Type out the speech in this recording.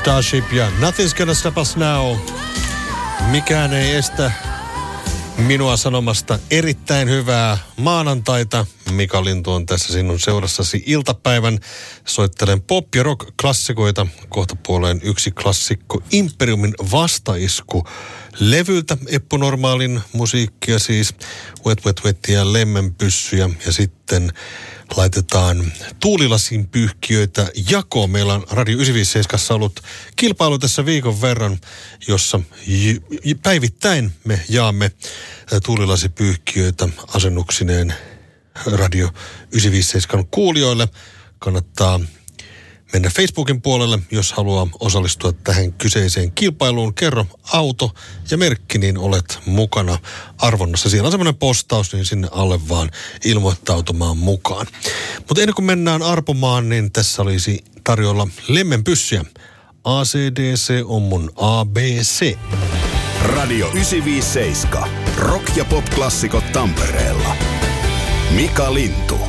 Starship ja Nothing's Gonna Stop Us Now. Mikään ei estä minua sanomasta erittäin hyvää maanantaita. Mika Lintu on tässä sinun seurassasi iltapäivän. Soittelen pop- ja rock-klassikoita. Kohta puoleen yksi klassikko Imperiumin vastaisku levyltä. Eppu Normaalin musiikkia siis. Wet Wet Wet ja Lemmenpyssyjä. Ja sitten laitetaan tuulilasin pyyhkiöitä jakoon. Meillä on Radio 957 ollut kilpailu tässä viikon verran, jossa päivittäin me jaamme tuulilasipyyhkiöitä asennuksineen Radio 957 kuulijoille. Kannattaa mennä Facebookin puolelle, jos haluaa osallistua tähän kyseiseen kilpailuun. Kerro auto ja merkki, niin olet mukana arvonnassa. Siellä on semmoinen postaus, niin sinne alle vaan ilmoittautumaan mukaan. Mutta ennen kuin mennään arpomaan, niin tässä olisi tarjolla Lemmenpyssyjä. ACDC on mun ABC. Radio 957. Rock- ja pop-klassikot Tampereella. Mika Lintu.